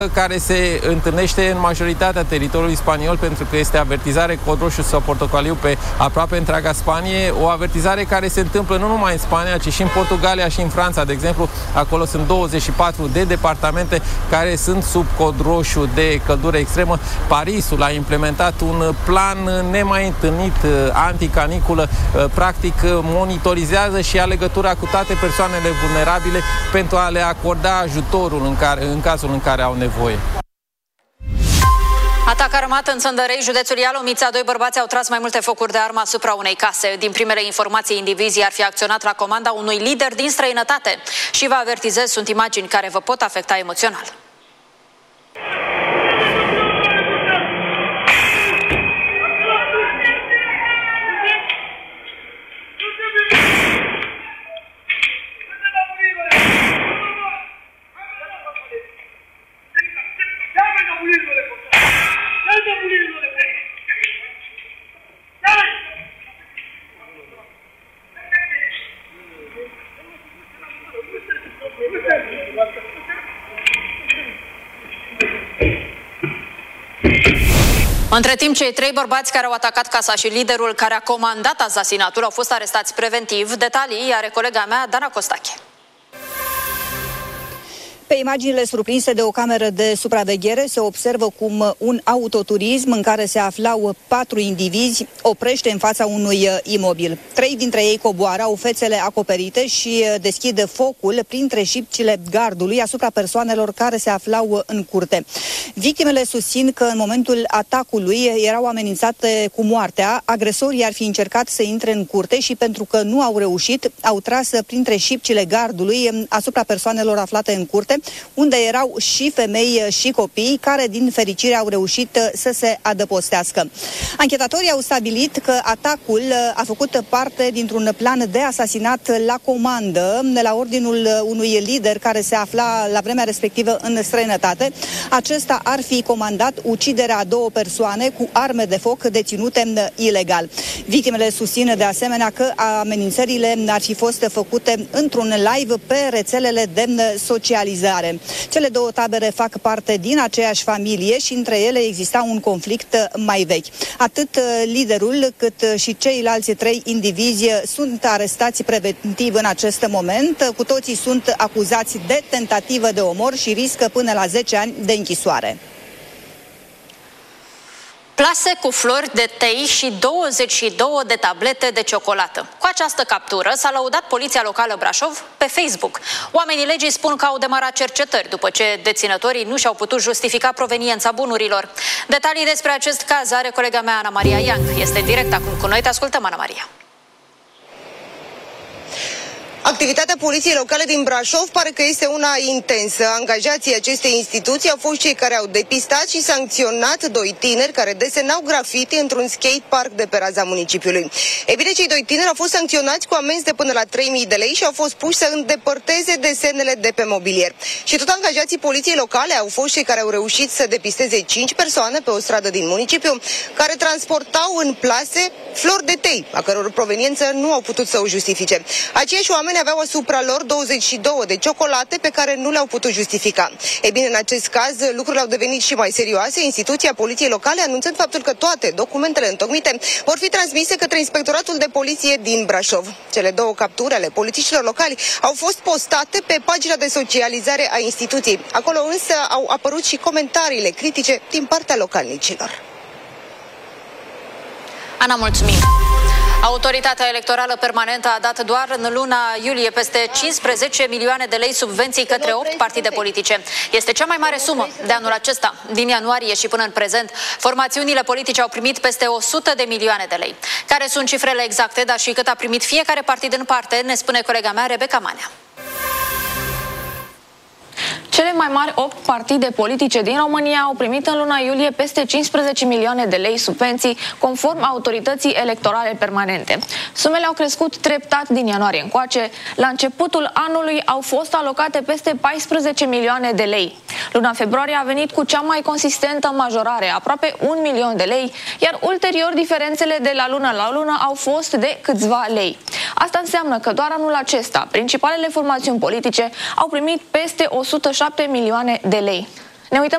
care se întâlnește în majoritatea teritoriului spaniol, pentru că este avertizare cod roșu sau portocaliu pe aproape întreaga Spanie, o avertizare care se întâmplă nu numai în Spania, ci și în Portugalia și în Franța. De exemplu, acolo sunt 24 de departamente care sunt sub cod roșu de căldură extremă. Parisul a implementat un plan nemai întâlnit anticaniculă, practic monitorizează și ia legătura cu toate persoanele vulnerabile pentru a le acorda ajutorul în cazul în care au nevoie. Atac armat în Țăndărei, județul Ialomița. Doi bărbați au tras mai multe focuri de armă asupra unei case. Din primele informații, indivizii ar fi acționat la comanda unui lider din străinătate. Și vă avertizez, sunt imagini care vă pot afecta emoțional. Între timp, cei trei bărbați care au atacat casa și liderul care a comandat asasinatul au fost arestați preventiv. Detalii are colega mea, Dana Costache. Pe imaginile surprinse de o cameră de supraveghere se observă cum un autoturism în care se aflau 4 indivizi oprește în fața unui imobil. 3 dintre ei coboară, au fețele acoperite și deschid focul printre șipcile gardului asupra persoanelor care se aflau în curte. Victimele susțin că în momentul atacului erau amenințate cu moartea. Agresorii ar fi încercat să intre în curte și pentru că nu au reușit, au tras printre șipcile gardului asupra persoanelor aflate în curte, unde erau și femei și copii, care din fericire au reușit să se adăpostească. Anchetatorii au stabilit că atacul a făcut parte dintr-un plan de asasinat la comandă, la ordinul unui lider care se afla la vremea respectivă în străinătate. Acesta ar fi comandat uciderea a 2 persoane cu arme de foc deținute ilegal. Victimele susțin de asemenea că amenințările ar fi fost făcute într-un live pe rețelele de socializare. Cele 2 tabere fac parte din aceeași familie și între ele exista un conflict mai vechi. Atât liderul cât și ceilalți 3 indivizi sunt arestați preventiv în acest moment. Cu toții sunt acuzați de tentativă de omor și riscă până la 10 ani de închisoare. Plase cu flori de tei și 22 de tablete de ciocolată. Cu această captură s-a lăudat Poliția Locală Brașov pe Facebook. Oamenii legii spun că au demarat cercetări după ce deținătorii nu și-au putut justifica proveniența bunurilor. Detalii despre acest caz are colega mea Ana Maria Iang. Este în direct acum cu noi. Te ascultăm, Ana Maria. Activitatea Poliției Locale din Brașov pare că este una intensă. Angajații acestei instituții au fost cei care au depistat și sancționat 2 tineri care desenau grafiti într-un skate park de pe raza municipiului. Ei bine, cei 2 tineri au fost sancționați cu amenzi de până la 3.000 de lei și au fost puși să îndepărteze desenele de pe mobilier. Și tot angajații Poliției Locale au fost cei care au reușit să depisteze 5 persoane pe o stradă din municipiu care transportau în plase flori de tei, a căror proveniență nu au putut să o justifice. Aceiași oameni aveau asupra lor 22 de ciocolate pe care nu le-au putut justifica. Ei bine, în acest caz, lucrurile au devenit și mai serioase. Instituția Poliției Locale anunțând faptul că toate documentele întocmite vor fi transmise către Inspectoratul de Poliție din Brașov. Cele 2 capturi ale polițiștilor locali au fost postate pe pagina de socializare a instituției. Acolo însă au apărut și comentariile critice din partea localnicilor. Ana, mulțumim! Autoritatea Electorală Permanentă a dat doar în luna iulie peste 15 milioane de lei subvenții către 8 partide politice. Este cea mai mare sumă de anul acesta. Din ianuarie și până în prezent, formațiunile politice au primit peste 100 de milioane de lei. Care sunt cifrele exacte, dar și cât a primit fiecare partid în parte, ne spune colega mea, Rebecca Manea. Cele mai mari 8 partide politice din România au primit în luna iulie peste 15 milioane de lei subvenții, conform Autorității Electorale Permanente. Sumele au crescut treptat din ianuarie încoace. La începutul anului au fost alocate peste 14 milioane de lei. Luna februarie a venit cu cea mai consistentă majorare, aproape 1 milion de lei, iar ulterior diferențele de la lună la lună au fost de câțiva lei. Asta înseamnă că doar anul acesta, principalele formațiuni politice au primit peste 107 milioane de lei. Ne uităm